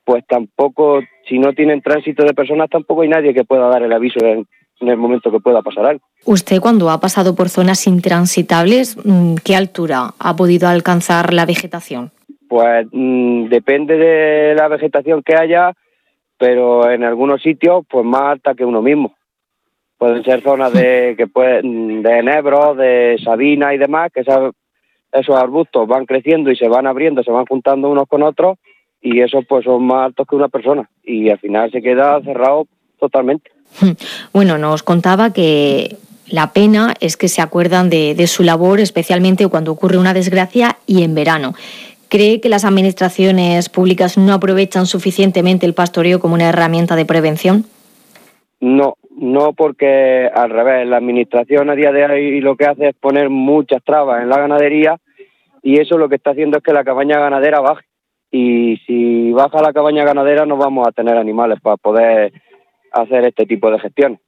pues tampoco, si no tienen tránsito de personas, tampoco hay nadie que pueda dar el aviso en el momento que pueda pasar algo. Usted, cuando ha pasado por zonas intransitables, ¿qué altura ha podido alcanzar la vegetación? Pues depende de la vegetación que haya, pero en algunos sitios pues más alta que uno mismo. Pueden ser zonas de enebros, de sabina y demás, que esos arbustos van creciendo y se van abriendo, se van juntando unos con otros, y esos pues son más altos que una persona, y al final se queda cerrado totalmente. Bueno, nos contaba que la pena es que se acuerdan de su labor, especialmente cuando ocurre una desgracia y en verano. ¿Cree que las administraciones públicas no aprovechan suficientemente el pastoreo como una herramienta de prevención? No, porque al revés, la administración a día de hoy lo que hace es poner muchas trabas en la ganadería, y eso lo que está haciendo es que la cabaña ganadera baje. Y si baja la cabaña ganadera no vamos a tener animales para poder hacer este tipo de gestiones.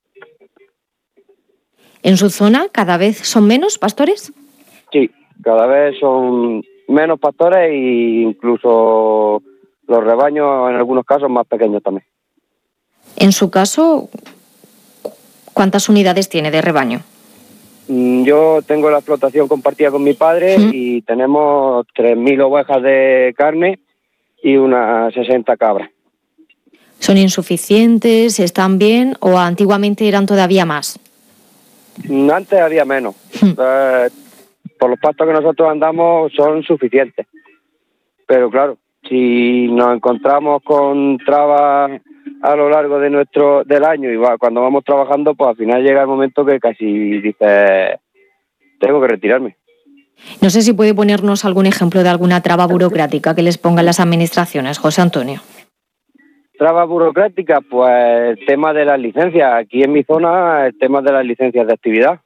¿En su zona cada vez son menos pastores? Sí, cada vez son menos pastores e incluso los rebaños en algunos casos más pequeños también. En su caso, ¿cuántas unidades tiene de rebaño? Yo tengo la explotación compartida con mi padre y tenemos 3.000 ovejas de carne y unas 60 cabras. ¿Son insuficientes? ¿Están bien? ¿O antiguamente eran todavía más? Antes había menos. Por los pastos que nosotros andamos son suficientes. Pero claro, si nos encontramos con trabas a lo largo del año y cuando vamos trabajando, pues al final llega el momento que casi dices, tengo que retirarme. No sé si puede ponernos algún ejemplo de alguna traba burocrática que les pongan las administraciones, José Antonio. Traba burocrática, pues el tema de las licencias. Aquí en mi zona, el tema de las licencias de actividad.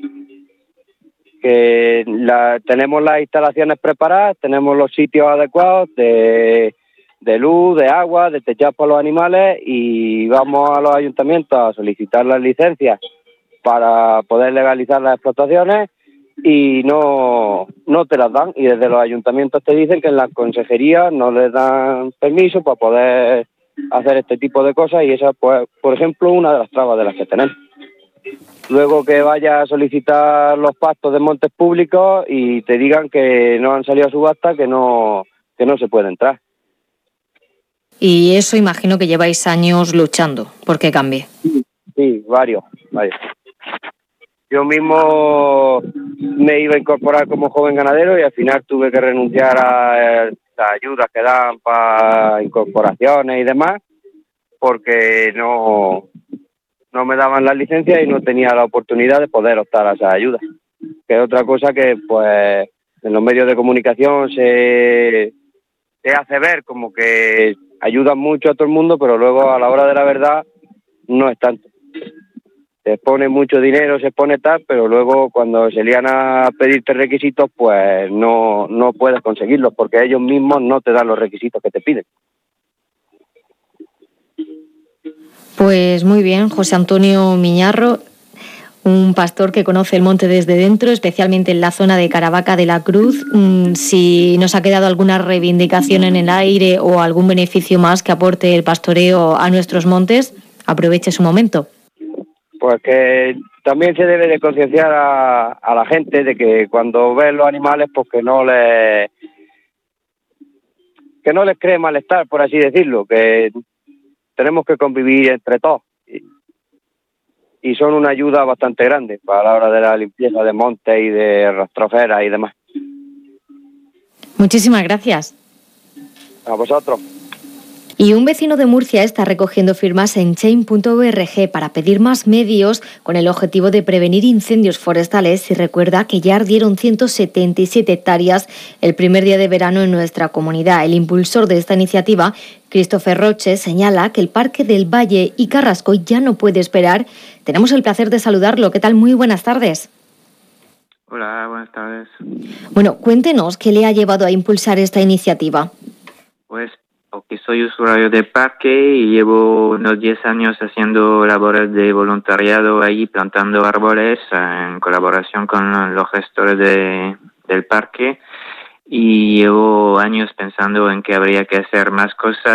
Que tenemos las instalaciones preparadas, tenemos los sitios adecuados de luz, de agua, de techar para los animales, y vamos a los ayuntamientos a solicitar las licencias para poder legalizar las explotaciones y no te las dan, y desde los ayuntamientos te dicen que en las consejerías no les dan permiso para poder hacer este tipo de cosas, y esa, pues, por ejemplo, una de las trabas de las que tenemos. Luego que vaya a solicitar los pastos de montes públicos y te digan que no han salido a subasta, que no se puede entrar. Y eso imagino que lleváis años luchando porque cambie. Sí, varios. Yo mismo me iba a incorporar como joven ganadero y al final tuve que renunciar a las ayudas que dan para incorporaciones y demás, porque no me daban las licencias y no tenía la oportunidad de poder optar a esas ayudas. Que es otra cosa que, pues, en los medios de comunicación se hace ver como que ayudan mucho a todo el mundo, pero luego a la hora de la verdad no es tanto. Se pone mucho dinero, se pone tal, pero luego cuando se lían a pedirte requisitos, pues no puedes conseguirlos, porque ellos mismos no te dan los requisitos que te piden. Pues muy bien, José Antonio Miñarro, un pastor que conoce el monte desde dentro, especialmente en la zona de Caravaca de la Cruz. Si nos ha quedado alguna reivindicación en el aire o algún beneficio más que aporte el pastoreo a nuestros montes, aproveche su momento. Pues que también se debe de concienciar a la gente de que cuando ven los animales, pues que no les cree malestar, por así decirlo, que tenemos que convivir entre todos. Y son una ayuda bastante grande para la hora de la limpieza de montes y de rastrojeras y demás. Muchísimas gracias. A vosotros. Y un vecino de Murcia está recogiendo firmas en change.org para pedir más medios con el objetivo de prevenir incendios forestales, y recuerda que ya ardieron 177 hectáreas el primer día de verano en nuestra comunidad. El impulsor de esta iniciativa, Christopher Roche, señala que el Parque del Valle y Carrasco ya no puede esperar. Tenemos el placer de saludarlo. ¿Qué tal? Muy buenas tardes. Hola, buenas tardes. Bueno, cuéntenos qué le ha llevado a impulsar esta iniciativa. Pues porque soy usuario de parque y llevo unos 10 años haciendo labores de voluntariado ahí, plantando árboles en colaboración con los gestores del parque, y llevo años pensando en que habría que hacer más cosas